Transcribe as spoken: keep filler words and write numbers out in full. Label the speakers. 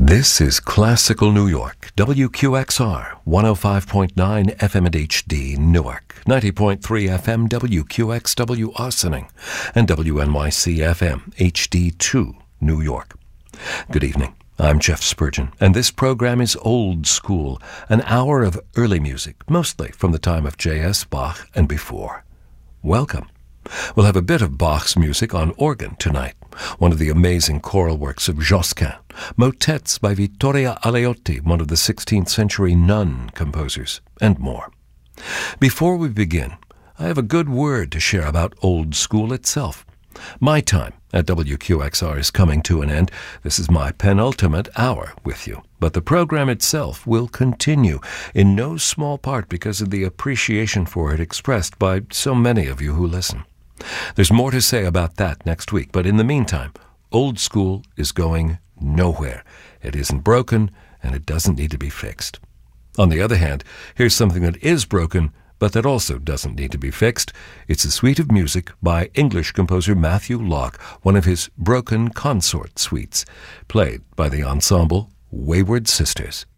Speaker 1: This is Classical New York, W Q X R, one oh five point nine F M and H D Newark, ninety point three F M W Q X W Ossining, and W N Y C F M H D two New York. Good evening. I'm Jeff Spurgeon, and this program is Old School, an hour of early music, mostly from the time of J S Bach and before. Welcome. We'll have a bit of Bach's music on organ tonight, one of the amazing choral works of Josquin, motets by Vittorio Aleotti, one of the sixteenth century nun composers, and more. Before we begin, I have a good word to share about Old School itself. My time at W Q X R is coming to an end. This is my penultimate hour with you. But the program itself will continue, in no small part because of the appreciation for it expressed by so many of you who listen. There's more to say about that next week, but in the meantime, Old School is going nowhere. It isn't broken, and it doesn't need to be fixed. On the other hand, here's something that is broken, but that also doesn't need to be fixed. It's a suite of music by English composer Matthew Locke, one of his broken consort suites, played by the ensemble Wayward Sisters.